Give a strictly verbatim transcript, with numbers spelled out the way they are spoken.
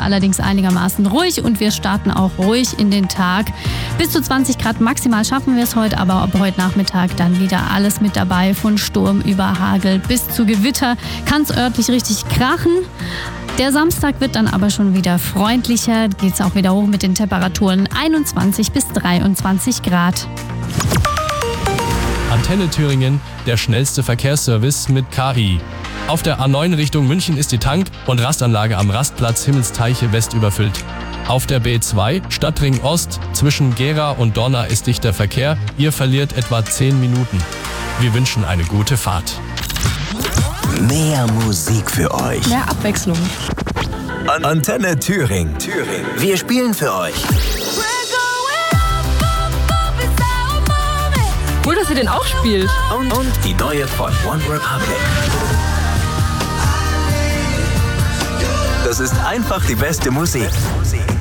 allerdings einigermaßen ruhig und wir starten auch ruhig in den Tag. Bis zu zwanzig Grad maximal schaffen wir es heute, aber ab heute Nachmittag dann wieder alles mit dabei. Von Sturm über Hagel bis zu Gewitter kann es örtlich richtig krachen. Der Samstag wird dann aber schon wieder freundlicher, geht es auch wieder hoch mit den Temperaturen einundzwanzig bis dreiundzwanzig Grad. Antenne Thüringen, der schnellste Verkehrsservice mit K I. Auf der A neun Richtung München ist die Tank- und Rastanlage am Rastplatz Himmelsteiche West überfüllt. Auf der B zwei Stadtring Ost zwischen Gera und Dorna ist dichter Verkehr. Ihr verliert etwa zehn Minuten. Wir wünschen eine gute Fahrt. Mehr Musik für euch. Mehr Abwechslung. An- Antenne Thüringen. Thüringen. Wir spielen für euch. Cool, dass ihr den auch spielt. Und, und die neue von One Republic. Das ist einfach die beste Musik.